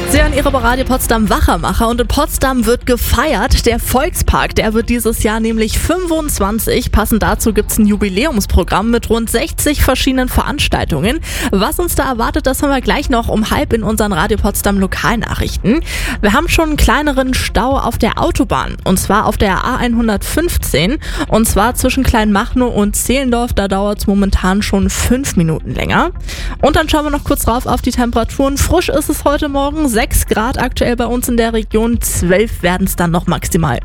Sie hören Ihre Radio Potsdam Wachermacher und in Potsdam wird gefeiert. Der Volkspark, der wird dieses Jahr nämlich 25. Passend dazu gibt es ein Jubiläumsprogramm mit rund 60 verschiedenen Veranstaltungen. Was uns da erwartet, das haben wir gleich noch um 12:30 in unseren Radio Potsdam Lokalnachrichten. Wir haben schon einen kleineren Stau auf der Autobahn und zwar auf der A115 und zwar zwischen Kleinmachnow und Zehlendorf. Da dauert es momentan schon 5 Minuten länger. Und dann schauen wir noch kurz drauf auf die Temperaturen. Frisch ist es heute Morgen, 6 Grad aktuell bei uns in der Region, 12 werden es dann noch maximal.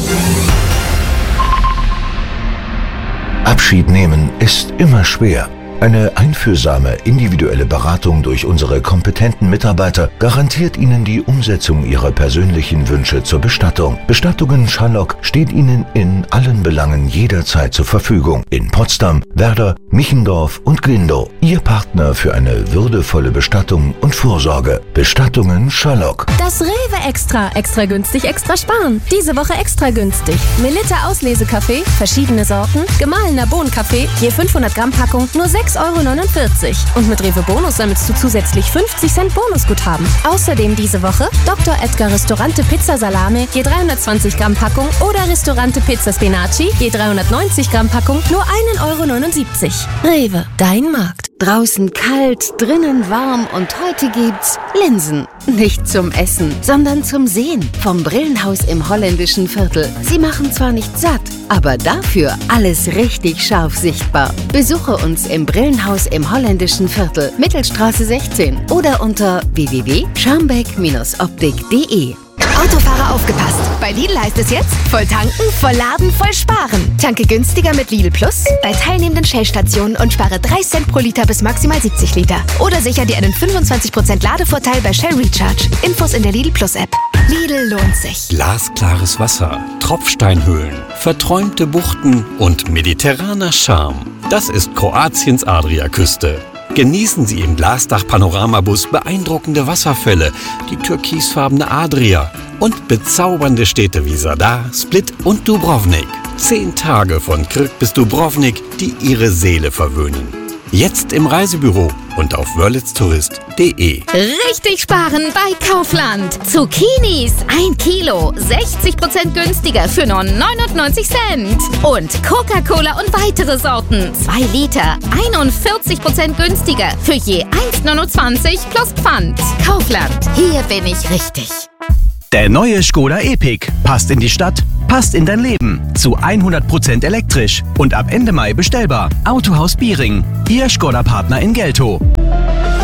Abschied nehmen ist immer schwer. Eine einfühlsame, individuelle Beratung durch unsere kompetenten Mitarbeiter garantiert Ihnen die Umsetzung Ihrer persönlichen Wünsche zur Bestattung. Bestattungen Schallock steht Ihnen in allen Belangen jederzeit zur Verfügung. In Potsdam, Werder, Michendorf und Glindow. Ihr Partner für eine würdevolle Bestattung und Vorsorge. Bestattungen Schallock. Das Rewe Extra. Extra günstig, extra sparen. Diese Woche extra günstig. Melitta Auslesekaffee, verschiedene Sorten, gemahlener Bohnenkaffee, je 500 Gramm Packung, nur 6,49 €. Und mit Rewe Bonus sammelst du zusätzlich 50 Cent Bonusguthaben. Außerdem diese Woche Dr. Edgar Ristorante Pizza Salame, je 320 Gramm Packung oder Ristorante Pizza Spinaci, je 390 Gramm Packung, nur 1,79 €. Rewe, dein Markt. Draußen kalt, drinnen warm und heute gibt's Linsen. Nicht zum Essen, sondern zum Sehen. Vom Brillenhaus im holländischen Viertel. Sie machen zwar nicht satt, aber dafür alles richtig scharf sichtbar. Besuche uns im Brillenhaus im holländischen Viertel, Mittelstraße 16 oder unter www.scharmbeck-optik.de. Autofahrer aufgepasst! Bei Lidl heißt es jetzt, voll tanken, voll laden, voll sparen. Tanke günstiger mit Lidl Plus bei teilnehmenden Shell-Stationen und spare 3 Cent pro Liter bis maximal 70 Liter. Oder sicher dir einen 25% Ladevorteil bei Shell Recharge. Infos in der Lidl Plus App. Lidl lohnt sich. Glasklares Wasser, Tropfsteinhöhlen, verträumte Buchten und mediterraner Charme. Das ist Kroatiens Adriaküste. Genießen Sie im Glasdach-Panoramabus beeindruckende Wasserfälle, die türkisfarbene Adria und bezaubernde Städte wie Zadar, Split und Dubrovnik. 10 Tage von Krk bis Dubrovnik, die Ihre Seele verwöhnen. Jetzt im Reisebüro und auf wörlitztourist.de. Richtig sparen bei Kaufland. Zucchinis 1 Kilo, 60% günstiger für nur 99 Cent. Und Coca-Cola und weitere Sorten, 2 Liter, 41% günstiger für je 1,29 plus Pfand. Kaufland, hier bin ich richtig. Der neue Škoda Epiq passt in die Stadt, passt in dein Leben. Zu 100% elektrisch und ab Ende Mai bestellbar. Autohaus Biering, Ihr Škoda-Partner in Geltow.